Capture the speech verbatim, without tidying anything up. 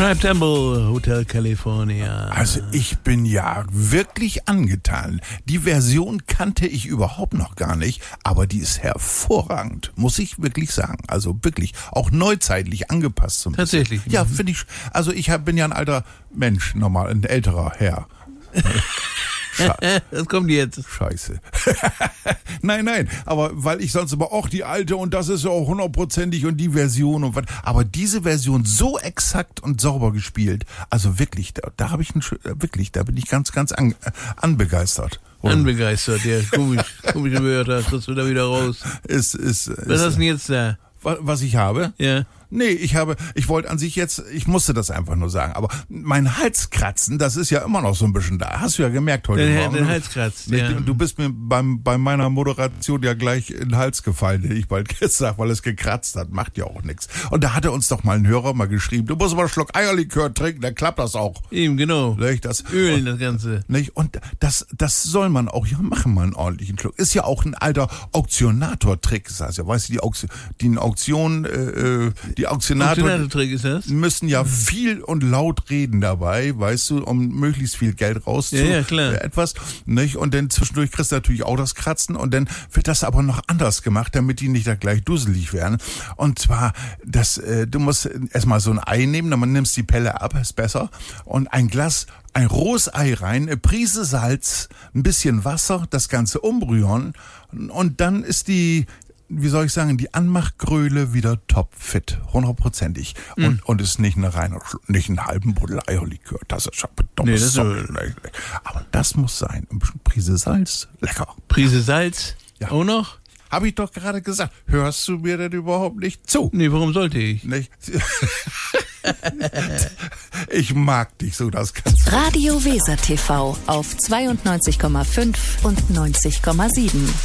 Tribe Temple, Hotel California. Also ich bin ja wirklich angetan. Die Version kannte ich überhaupt noch gar nicht, aber die ist hervorragend, muss ich wirklich sagen. Also wirklich, auch neuzeitlich angepasst zum Tatsächlich? Ja, finde ich. Also ich hab, bin ja ein alter Mensch, normal, ein älterer Herr. Das kommt jetzt. Scheiße. Nein, nein, aber weil ich sonst immer auch die alte und das ist ja auch hundertprozentig und die Version und was. Aber diese Version so exakt und sauber gespielt, also wirklich, da, da habe ich einen, wirklich, da bin ich ganz, ganz an, anbegeistert. Oder? Anbegeistert, ja, komisch, komische Wörter, kriegst du da wieder raus. Ist, ist, Was ist, hast du denn jetzt da? Was ich habe? Ja. Nee, ich habe, ich wollte an sich jetzt, ich musste das einfach nur sagen, aber mein Halskratzen, das ist ja immer noch so ein bisschen da. Hast du ja gemerkt heute Den, Morgen. den Halskratzen, ja. Du bist mir beim, bei meiner Moderation ja gleich in den Hals gefallen, hätte ich bald gesagt, weil es gekratzt hat. Macht ja auch nichts. Und da hatte uns doch mal ein Hörer mal geschrieben, du musst mal einen Schluck Eierlikör trinken, dann klappt das auch. Eben, genau. Nicht? Das, Ölen, das Ganze. Nicht? Und das, das soll man auch ja machen, mal einen ordentlichen Schluck. Ist ja auch ein alter Auktionator-Trick, das heißt ja, weißt du, die, Auktion, die Auktion, äh, die Auktionator Trick ist das? müssen ja viel und laut reden dabei, weißt du, um möglichst viel Geld rauszu ja, ja, klar. Äh, etwas, nicht? Und dann zwischendurch kriegst du natürlich auch das Kratzen und dann wird das aber noch anders gemacht, damit die nicht da gleich dusselig werden. Und zwar, das, äh, du musst erstmal so ein Ei nehmen, dann nimmst die Pelle ab, ist besser, und ein Glas, ein rohes Ei rein, eine Prise Salz, ein bisschen Wasser, das Ganze umrühren und dann ist die, wie soll ich sagen, die Anmachgröle wieder topfit, hundertprozentig. Mhm. Und, und ist nicht eine reine, nicht einen halben Buddel Eierlikör. Das ist schon nee, das so, ist aber das muss sein. Ein bisschen Prise Salz, lecker. Prise Salz? Ja. Auch noch? Habe ich doch gerade gesagt. Hörst du mir denn überhaupt nicht zu? Nee, warum sollte ich? Nicht? Ich mag dich so, das kannst du. Radio Weser T V auf zweiundneunzig Komma fünf und neunzig Komma sieben.